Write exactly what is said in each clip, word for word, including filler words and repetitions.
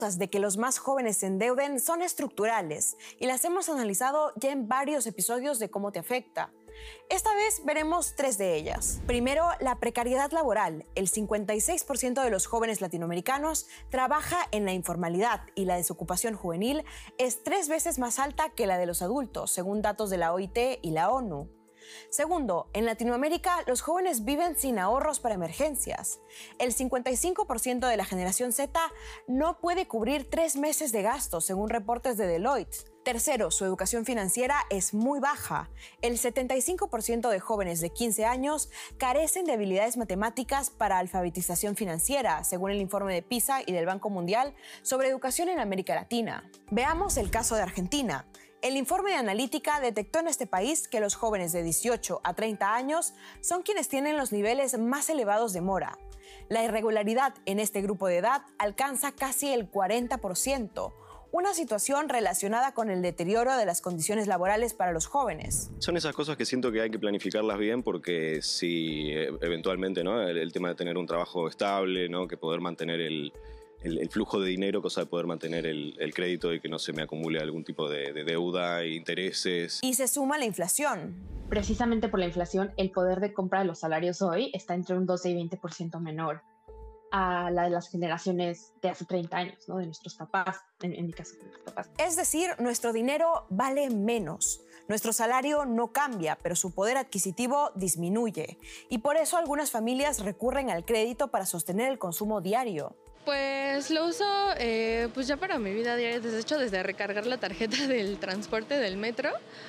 de que los más jóvenes se endeuden son estructurales y las hemos analizado ya en varios episodios de Cómo te afecta. Esta vez veremos tres de ellas. Primero, la precariedad laboral. El cincuenta y seis por ciento de los jóvenes latinoamericanos trabaja en la informalidad y la desocupación juvenil es tres veces más alta que la de los adultos, según datos de la O I T y la ONU. Segundo, en Latinoamérica los jóvenes viven sin ahorros para emergencias. El cincuenta y cinco por ciento de la generación Z no puede cubrir tres meses de gastos, según reportes de Deloitte. Tercero, su educación financiera es muy baja. El setenta y cinco por ciento de jóvenes de quince años carecen de habilidades matemáticas para alfabetización financiera, según el informe de PISA y del Banco Mundial sobre educación en América Latina. Veamos el caso de Argentina. El informe de Analítica detectó en este país que los jóvenes de dieciocho a treinta años son quienes tienen los niveles más elevados de mora. La irregularidad en este grupo de edad alcanza casi el cuarenta por ciento, una situación relacionada con el deterioro de las condiciones laborales para los jóvenes. Son esas cosas que siento que hay que planificarlas bien porque si eventualmente, ¿no?, el, el tema de tener un trabajo estable, ¿no?, que poder mantener el... El, el flujo de dinero, cosa de poder mantener el, el crédito y que no se me acumule algún tipo de, de deuda e intereses. Y se suma la inflación. Precisamente por la inflación, el poder de compra de los salarios hoy está entre un doce y veinte por ciento menor a la de las generaciones de hace treinta años, ¿no?, de nuestros papás, en, en mi caso, de nuestros papás. Es decir, nuestro dinero vale menos. Nuestro salario no cambia, pero su poder adquisitivo disminuye. Y por eso algunas familias recurren al crédito para sostener el consumo diario. Pues lo uso eh, pues ya para mi vida diaria, de hecho desde recargar la tarjeta del transporte del metro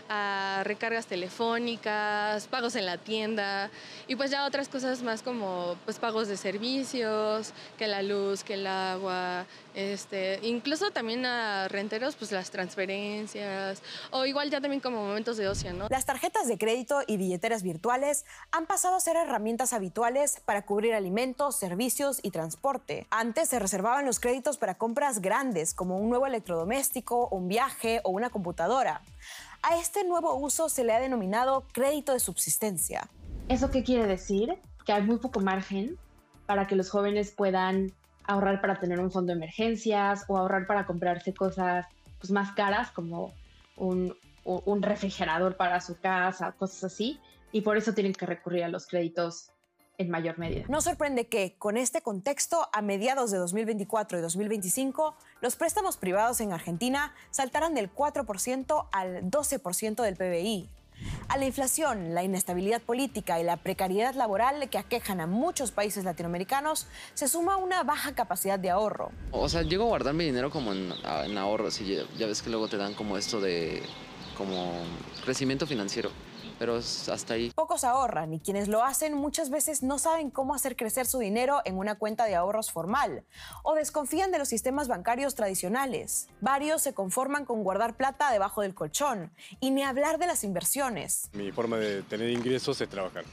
a recargas telefónicas, pagos en la tienda y pues ya otras cosas más como pues pagos de servicios, que la luz, que el agua, este, incluso también a renteros pues las transferencias o igual ya también como momentos de ocio, ¿no? Las tarjetas de crédito y billeteras virtuales han pasado a ser herramientas habituales para cubrir alimentos, servicios y transporte. Antes se reservaban los créditos para compras grandes, como un nuevo electrodoméstico, un viaje o una computadora. A este nuevo uso se le ha denominado crédito de subsistencia. ¿Eso qué quiere decir? Que hay muy poco margen para que los jóvenes puedan ahorrar para tener un fondo de emergencias o ahorrar para comprarse cosas pues, más caras, como un, un refrigerador para su casa, cosas así, y por eso tienen que recurrir a los créditos en mayor medida. No sorprende que, con este contexto, a mediados de dos mil veinticuatro y dos mil veinticinco, los préstamos privados en Argentina saltaran del cuatro por ciento al doce por ciento del P B I. A la inflación, la inestabilidad política y la precariedad laboral que aquejan a muchos países latinoamericanos se suma una baja capacidad de ahorro. O sea, llego a guardar mi dinero como en, en ahorros y ya, ya ves que luego te dan como esto de como crecimiento financiero. Pero hasta ahí. Pocos ahorran y quienes lo hacen muchas veces no saben cómo hacer crecer su dinero en una cuenta de ahorros formal o desconfían de los sistemas bancarios tradicionales. Varios se conforman con guardar plata debajo del colchón y ni hablar de las inversiones. Mi forma de tener ingresos es trabajar.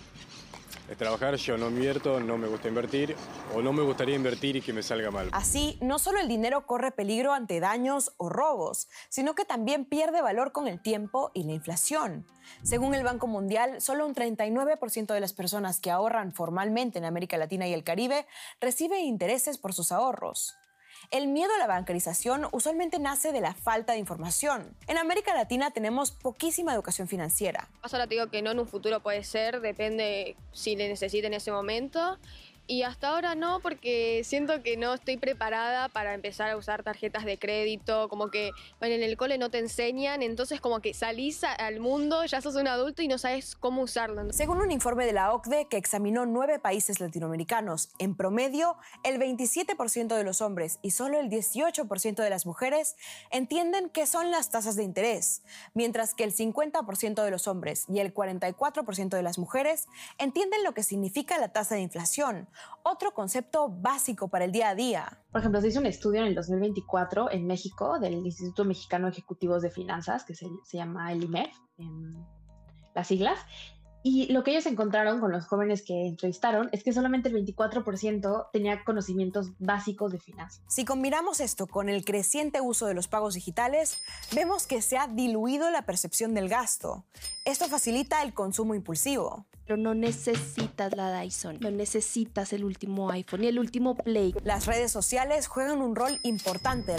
Es trabajar, yo no invierto, no me gusta invertir o no me gustaría invertir y que me salga mal. Así, no solo el dinero corre peligro ante daños o robos, sino que también pierde valor con el tiempo y la inflación. Según el Banco Mundial, solo un treinta y nueve por ciento de las personas que ahorran formalmente en América Latina y el Caribe recibe intereses por sus ahorros. El miedo a la bancarización usualmente nace de la falta de información. En América Latina tenemos poquísima educación financiera. Ahora te digo que no, en un futuro puede ser, depende si le necesite en ese momento. Y hasta ahora no, porque siento que no estoy preparada para empezar a usar tarjetas de crédito, como que bueno, en el cole no te enseñan, entonces como que salís al mundo, ya sos un adulto y no sabes cómo usarlo. Según un informe de la O C D E que examinó nueve países latinoamericanos, en promedio, el veintisiete por ciento de los hombres y solo el dieciocho por ciento de las mujeres entienden qué son las tasas de interés, mientras que el cincuenta por ciento de los hombres y el cuarenta y cuatro por ciento de las mujeres entienden lo que significa la tasa de inflación, otro concepto básico para el día a día. Por ejemplo, se hizo un estudio en el dos mil veinticuatro en México del Instituto Mexicano de Ejecutivos de Finanzas, que se, se llama el I M E F, en las siglas, Y lo que ellos encontraron con los jóvenes que entrevistaron es que solamente el veinticuatro por ciento tenía conocimientos básicos de finanzas. Si combinamos esto con el creciente uso de los pagos digitales, vemos que se ha diluido la percepción del gasto. Esto facilita el consumo impulsivo. Pero no necesitas la Dyson, no necesitas el último iPhone y el último Play. Las redes sociales juegan un rol importante